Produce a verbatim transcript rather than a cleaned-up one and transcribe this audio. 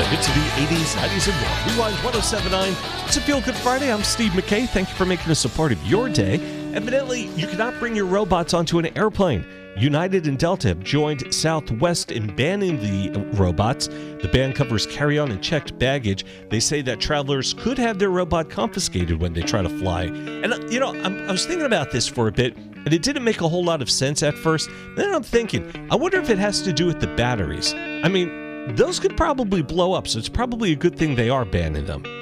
The hits of the eighties, nineties, and more. Rewind one oh seven point nine. It's a Feel Good Friday. I'm Steve McKay. Thank you for making us a part of your day. Evidently, you cannot bring your robots onto an airplane. United and Delta have joined Southwest in banning the robots. The ban covers carry-on and checked baggage. They say that travelers could have their robot confiscated when they try to fly. And, you know, I'm, I was thinking about this for a bit, and it didn't make a whole lot of sense at first. Then I'm thinking, I wonder if it has to do with the batteries. I mean, those could probably blow up, so it's probably a good thing they are banning them.